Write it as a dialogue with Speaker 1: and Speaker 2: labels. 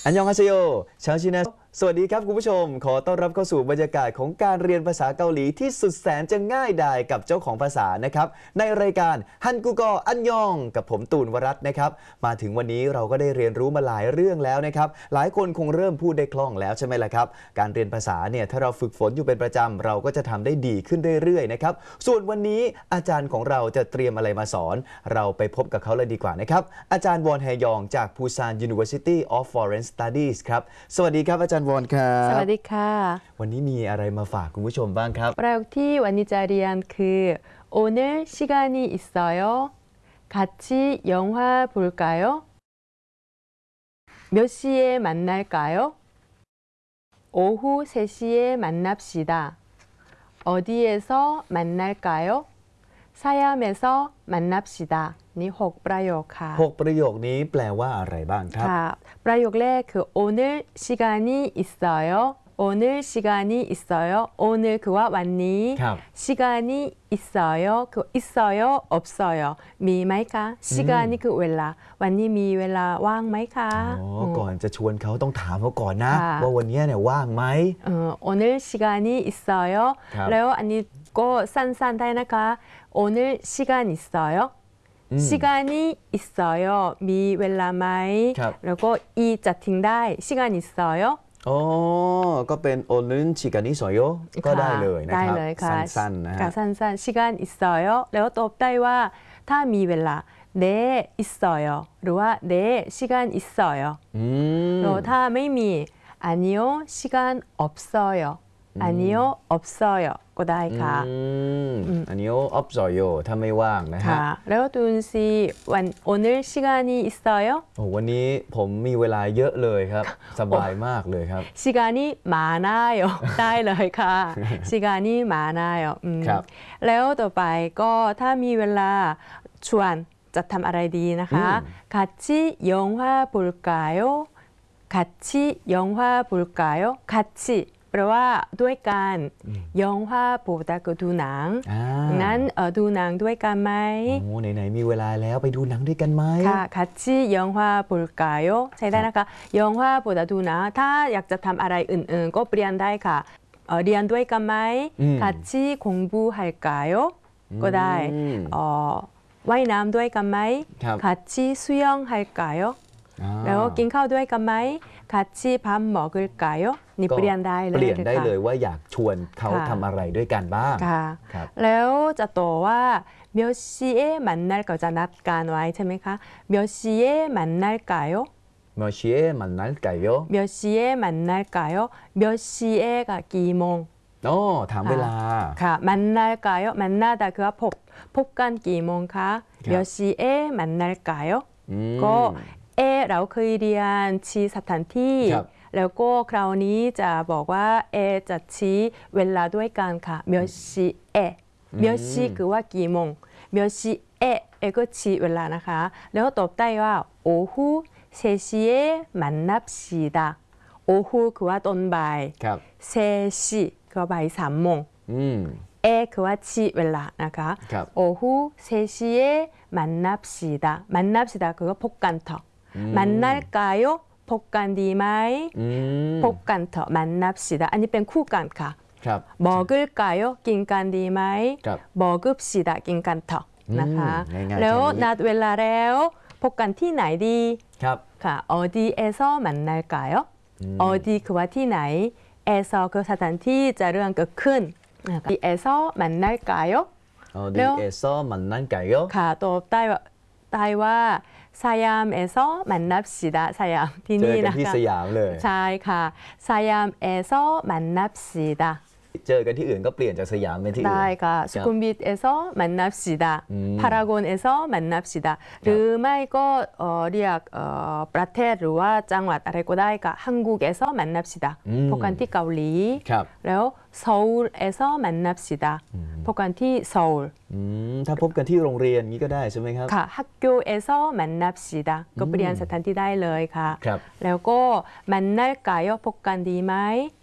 Speaker 1: อันยองฮาเซโยชาวชินะสวัสดีครับคุณผู้ชมขอต้อนรับเข้าสู่บรรยากาศของการเรียนภาษาเกาหลีที่สุดแสนจะง่ายดายกับเจ้าของภาษานะครับในรายการฮันกูกออันยองกับผมตูนวรัตน์นะครับมาถึงวันนี้เราก็ได้เรียนรู้มาหลายเรื่องแล้วนะครับหลายคนคงเริ่มพูดได้คล่องแล้วใช่ไหมล่ะครับการเรียนภาษาเนี่ยถ้าเราฝึกฝนอยู่เป็นประจำเราก็จะทำได้ดีขึ้นเรื่อยๆนะครับส่วนวันนี้อาจารย์ของเราจะเตรียมอะไรมาสอนเราไปพบกับเขาเลยดีกว่านะครับอาจารย์วอนแฮยองจาก Busan University of Foreign Studies ครับสวัสดีครับอาจารย์วอนครับ
Speaker 2: สวัสดีค่ะ
Speaker 1: วันนี้มีอะไรมาฝากคุณผู้ชมบ้างครับ
Speaker 2: ประโยคที่วันนี้จะเรียนคือ 오늘 시간이 있어요? 같이 영화 볼까요? 몇 시에 만날까요? 오후 3시에 만납시다. 어디에서 만날까요? 사얌에서 만납시다. นี่6ประโยคค่ะ
Speaker 1: 6ประโยคนี้แปลว่าอะไรบ้างครับ
Speaker 2: ค่ะประโยคแรกคือ 오늘 시간이 있어요. 오늘 시간이 있어요. 오늘 그와 완니 시간이 있어요. 그 있어요. 없어요. มีไหมคะ시간이 그เวลาวันนี้มีเวลาว่างไหมคะ
Speaker 1: ก่อนจะชวนเขาต้องถามเขาก่อนนะว่าวันนี้เนี่ยว่างไหม
Speaker 2: 오늘 시간이 있어요. แล้วอันนี้ก็สั้นๆได้นะคะ 오늘 시간 있어요. 시간이 있어요. มีเวลาไหมแล้วก็อีจะทิ้งได้시간 있어요.
Speaker 1: อ๋อก็เป็นโอนึนชิกานิสอยก็ได้เลยนะครับสั้นๆนะฮะ
Speaker 2: สั้นๆ시간 있어요. แล้วตอบได้ว่าถ้ามีเวลา네 있어요. หรือว่า네 시간 있어요. แล้วถ้าไม่มี아니요 시간 없어요. 아니요 없어요. ก็ได้ค่ะ
Speaker 1: 아니요 없어요. ถ้าไม่ว่างนะฮะ
Speaker 2: แล้วตูนซีวัน오늘 시간이 있어요?
Speaker 1: วันนี้ผมมีเวลาเยอะเลยครับสบายมากเลยครับ
Speaker 2: 시간이 많아요. ได้เลยค่ะ시간이 많아요. แล้วต่อไปก็ถ้ามีเวลาชวนจะทำอะไรดีนะคะ 같이 영화 볼까요? 같이 영화 볼까요? 같이แปลว่าด้วยกันยองฮวาปูตาก็ดูหนังนั้นดูหนังด้วยกันไหม
Speaker 1: โอ้ไหนๆมีเวลาแล้วไปดูหนังด้วยกันไหม
Speaker 2: ค่ะ같이 영화 볼까요? ใช้ได้นะคะยองฮวาปูตาดูหนังถ้าอยากจะทำอะไรอื่นๆก็เปลี่ยนได้ค่ะเรียนด้วยกันไหม같이 공부할까요? ก็ได้ว่ายน้ำด้วยกันไหม같이 수영할까요? แล้วกินข้าวด้วยกันไหม같이 밥 먹을까요? นี่เปลี่ยนได้เลย
Speaker 1: เปลี่ยนได้เลยว่าอยากชวนเขาทำอะไรด้วยกันบ้าง
Speaker 2: แล้วจะต่อว่า몇 시에 만날까จะนัดกันไว้ใช่ไหมคะ몇 시에 만날까요?
Speaker 1: 몇 시에 만날까요?
Speaker 2: 몇 시에 만날까요? 몇 시에가 กี่โมง
Speaker 1: ถามเวลา
Speaker 2: ค่ะ 만날까요? 만나다 คือว่าพบกันกี่โมงคะ몇 시에 만날까요? ก็เราเคยเรียนชี้สถานที่แล้วก็คราวนี้จะบอกว่าจะชี้เวลาด้วยกันค่ะ몇 시에 몇 시คือว่ากี่โมง몇 시에ก็ชี้เวลานะคะแล้วตอบได้ว่า오후 3시에 만납시다 오후คือว่าตอนบ่าย3시คือบ่าย3โมงคือว่าชี้เวลานะคะ오후 3시에 만납시다 만납시다คือว่าพบกันเถอะ만날까요? พบกันดีไหมพบกันเถอะ만납시다อันนี้เป็นคู่กันค่ะ먹을까요? กินกันดีไหม먹읍시다กินกันเถอะนะคะแล้วนัดเวลาแล้วพบกันที่ไหนดีค่ะ어디에서 만날까요? 어디คือว่าที่ไหน에서คือสถานที่จะเรื่องเกิดขึ้น어디에서 만날까요?
Speaker 1: 어디에서 만날까요?
Speaker 2: ค่ะตอบได้ว่า사얌에서 만납시다. 사얌ที่นี่นะคะ
Speaker 1: เจอกันที่สยามเลย
Speaker 2: ใช่ค่ะ 사얌에서 만납시다.
Speaker 1: เจอกันที่อื่นก็เปลี่ยนจากสยามเป็นที่อื่น
Speaker 2: ได้ค่ะสุขุมวิท에서 만납시다. 파라곤에서 만납시다. หรือไม่ก็เรียกประเทศหรือว่าจังหวัดอะไรก็ได้ค่ะ한국에서 만납시다. พบกันที่เกาหลีแล้ว서울에서 만납시다. พบกันที่โซล
Speaker 1: ถ้าพบกันที่โรงเรียนนี้ก็ได้ใช่ไหมครับ
Speaker 2: ค่ะ학교에서 만납시다. ก็เปลี่ยนสถานที่ได้เลยค่ะแล้วก็만날까요? พบกันดีไหม